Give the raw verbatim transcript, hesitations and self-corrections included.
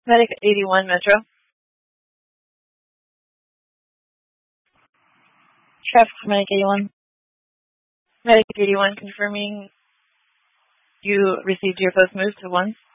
Medic eighty-one Metro. Traffic Medic eighty-one. Medic eighty-one confirming you received your post move to one.